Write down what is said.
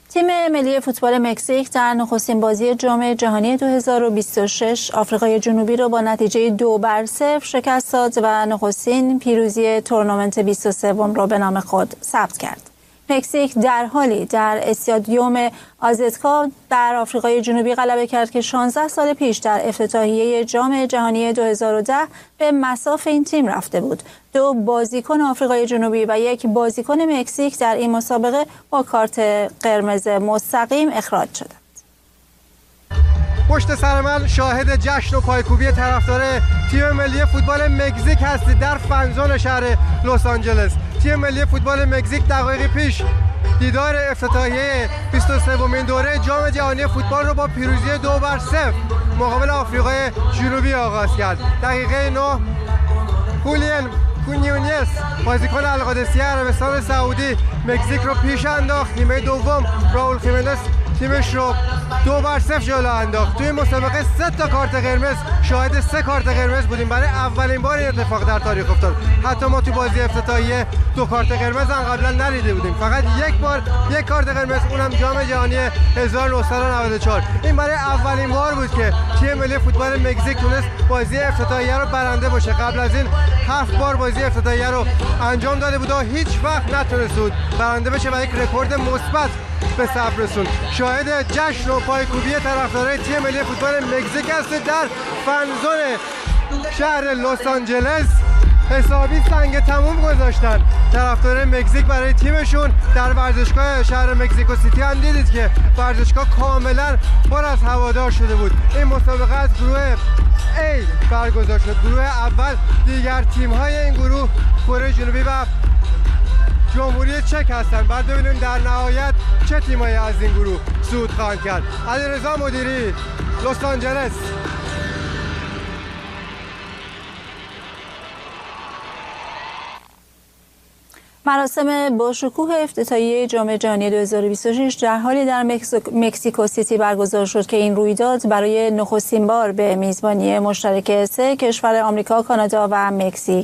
تیم ملی فوتبال مکزیک در نخستین بازی جام جهانی 2026 آفریقای جنوبی را با نتیجه 2-0 شکست داد و نخستین پیروزی تورنمنت 23 را به نام خود ثبت کرد. مکزیک در حالی در استادیوم آزتکا در آفریقای جنوبی غلبه کرد که 16 سال پیش در افتتاحیه جام جهانی 2010 به مصاف این تیم رفته بود. 2 بازیکن آفریقای جنوبی و 1 بازیکن مکزیک در این مسابقه با کارت قرمز مستقیم اخراج شدند. پشت سر من شاهد جشن و پایکوبی طرفدار تیم ملی فوتبال مکزیک هستید در فنزون شهر لس آنجلس. تیم ملی فوتبال مکزیک دقایقی پیش دیدار افتتاحیه 23مین دوره جام جهانی فوتبال رو با پیروزی 2-0 مقابل آفریقای جنوبی آغاز کرد. دقیقه 9 هولین کونیونیس بازیکن القادسیه عربستان سعودی مکزیک رو پیش انداخت. نیمه دوم راول خیمنس تیمش رو 2-0 جلو انداخت. توی مسابقه 3 تا کارت قرمز، شاهد 3 کارت قرمز بودیم. برای اولین بار این اتفاق در تاریخ افتاد. حتی ما تو بازی افتتاحیه 2 کارت قرمز هم قبلا ندیده بودیم. فقط یک بار 1 کارت قرمز، اونم جام جهانی 1994. این برای اولین بار بود که تیم ملی فوتبال مکزیک تونست بازی افتتاحیه رو برنده باشه. قبل از این 7 بار بازی افتتاحیه رو انجام داده بود و هیچ وقت نتونست بود برنده بشه و یک رکورد مثبت به ثبت رسوند. شاهد جشن و پایکوبی طرفدارای تیم ملی فوتبال مکزیک است در فنزون شهر لس آنجلس. حسابی سنگ تموم گذاشتن طرفدارای مکزیک برای تیمشون. در ورزشگاه شهر مکزیکو سیتی هم دیدید که ورزشگاه کاملا پر از هوادار شده بود. این مسابقه از گروه A برگزار شد. گروه اول دیگر تیم‌های این گروه کره جنوبی و جمهوری چک هستن. بعد ببینیم در نهایت چه تیمایی از این گروه صعود خواهند کرد. علیرضا مدیری، لس آنجلس. مراسم با شکوه افتتاحیه جام جهانی 2026 در حالی در مکزیکو سیتی برگزار شد که این رویداد برای نخستین بار به میزبانی مشترک 3 کشور آمریکا، کانادا و مکزیک